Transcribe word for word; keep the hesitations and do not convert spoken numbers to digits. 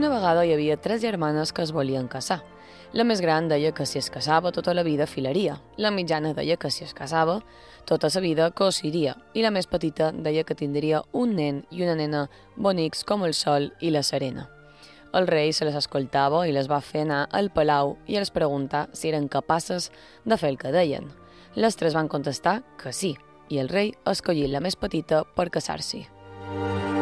Una vegada hi havia tres germanes que es volien casar. La més gran deia que si es casava tota la vida filaria, la mitjana deia que si es casava tota la vida cosiria i la més petita deia que tindria un nen i una nena bonics com el sol i la serena. El rei se les escoltava i les va fer anar al palau i els preguntar si eren capaces de fer el que deien. Les tres van contestar que sí, i el rei escollí la més petita per casar-s'hi.